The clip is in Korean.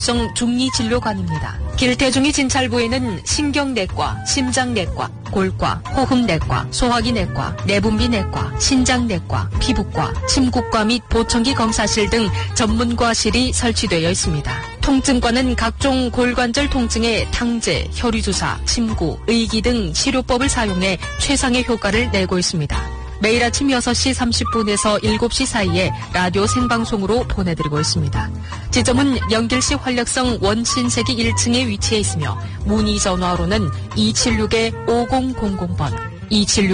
중리진료관입니다. 길태중이 진찰부에는 신경내과, 심장내과, 골과, 호흡내과, 소화기내과, 내분비내과, 신장내과, 피부과, 침구과 및 보청기 검사실 등 전문과실이 설치되어 있습니다. 통증과는 각종 골관절 통증의 탕제, 혈유주사, 침구, 의기 등 치료법을 사용해 최상의 효과를 내고 있습니다. 매일 아침 6시 30분에서 7시 사이에 라디오 생방송으로 보내드리고 있습니다. 지점은 연길시 활력성 원신세기 1층에 위치해 있으며 문의 전화로는 276-5000번, 276